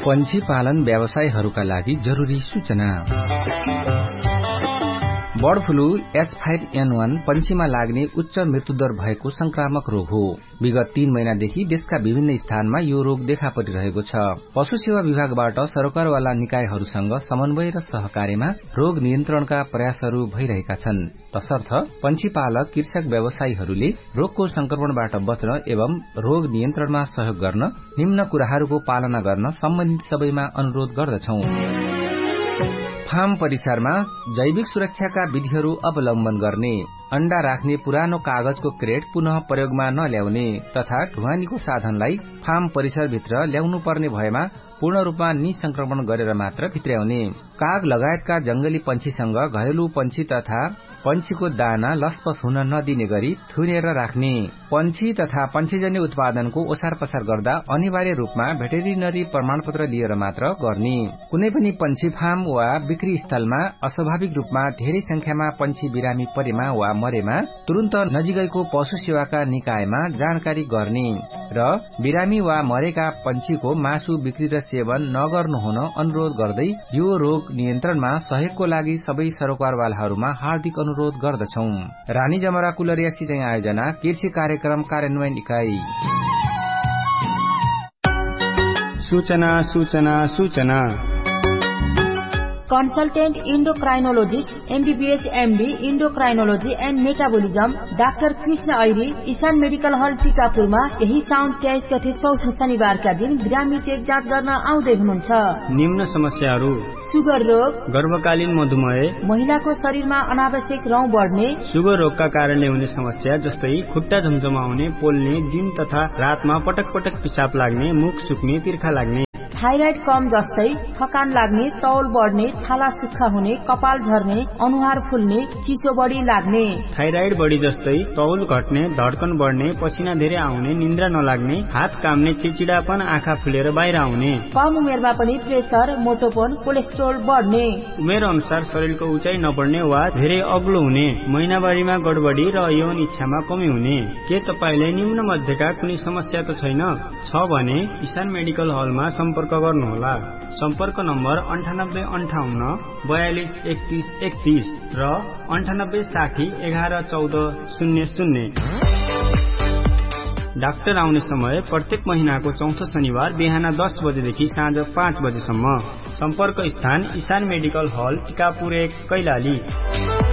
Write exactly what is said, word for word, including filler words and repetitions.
पंछी पालन व्यवसायहरूका लागि जरुरी सूचना। Bird flu H five an वन पंछीमा लाग्ने उच्च मृत्युदर भएको संक्रामक रोग हो। विगत तीन महिनादेखि देशका विभिन्न स्थानमा यो रोग देखा परिरहेको छ। पशु सेवा विभागबाट सरकारवाला निकायहरूसँग समन्वय र सहकार्यमा रोग नियन्त्रणका प्रयासहरू भइरहेका छन्। तसर्थ पंछी पालक कृषक व्यवसायीहरूले रोगको संक्रमणबाट बच्न एवं रोग नियन्त्रणमा सहयोग गर्न निम्न कुराहरूको पालना गर्न सम्बन्धित सबैमा अनुरोध गर्दछौं। फार्म परिसरमा जैविक सुरक्षाका विधिहरू अवलम्बन गर्ने, अण्डा राख्ने पुरानो कागजको क्रेट पुनः प्रयोगमा नल्याउने तथा ढुवानीको साधनलाई फार्म परिसरभित्र ल्याउनु पर्ने भएमा पूर्ण रूपमा निसंक्रमण गरेर मात्र भित्र्याउने, काग लगायतका जंगली पंछीसँग घरेलु पंछी तथा पंछीको दाना लसपस हुन नदिने गरी थुनेर राख्ने, पंछी तथा पंछीजन्य उत्पादनको ओसार पसार गर्दा अनिवार्य रूपमा भेटेरिनरी प्रमाणपत्र लिएर मात्र गर्ने, कुनै पनि पंछी फार्म वा बिक्री स्थलमा अस्वाभाविक रूपमा धेरै संख्यामा पंछी बिरामी परेमा वा मरेमा तुरन्त नजिकैको पशु सेवाका निकायमा जानकारी गर्ने र बिरामी वा मरेका पंछीको मासु बिक्री र सेवन नगर्नु हुन अनुरोध गर्दै यो रोग नियन्त्रणमा सहयोगको लागि सबै सरोकारवालाहरूमा हार्दिक अनुरोध गर्दछौं। रानी जमरा कुलरिया सिंचाई आयोजना कृषि कार्यक्रम कार्यान्वयन इकाई। सूचना सूचना सूचना Consultant Endocrinologist M B B S M D Endocrinology and Metabolism doctor Krishna Airi Ishan medical हल टिकापुरमा यही साउन तेइस गते चौथो शनिबारका दिन बिरामी चेक जाँच गर्न आउँदै हुनुहुन्छ। निम्न समस्याहरू: सुगर रोग, गर्भकालीन मधुमेह, महिलाको शरीरमा अनावश्यक रौँ बढ्ने, सुगर रोगका कारणले हुने समस्या जस्तै खुट्टा झमझमाउने, पोल्ने, दिन तथा रातमा पटक पटक पिसाब लाग्ने, मुख सुक्ने, तिर्खा लाग्ने, थाइराइड कम जस्तै थकान लाग्ने, तौल बढ्ने, छाला सुक्खा हुने, कपाल झर्ने, अनुहार फुल्ने, चिसो बढी लाग्ने, थाइराइड बढी जस्तै तौल घट्ने, धड्कन बढ्ने, पसिना धेरै आउने, निन्द्रा नलाग्ने, हात काम्ने, चिचिडापन, आँखा फुलेर बाहिर आउने, कम उमेरमा पनि प्रेसर, मोटोपन, कोलेस्ट्रोल बढ्ने, उमेर अनुसार शरीरको उचाइ नबढ्ने वा धेरै अग्लो हुने, महिनावारीमा गडबडी र यौन इच्छामा कमी हुने। के तपाईले निम्न मध्येका कुनै समस्या त छैन? छ भने ईशान मेडिकल हलमा सम्पर्क गर्नुहोला। सम्पर्क नम्बर अन्ठानब्बे अन्ठाउन्न बयालिस एकतीस एकतीस र अन्ठानब्बे साठी एघार चौध शून्य शून्य। डाक्टर आउने समय प्रत्येक महिनाको चौथो शनिबार बिहान दस बजेदेखि साँझ पाँच बजेसम्म। सम्पर्क स्थान ईशान मेडिकल हल टिकापुर एक कैलाली।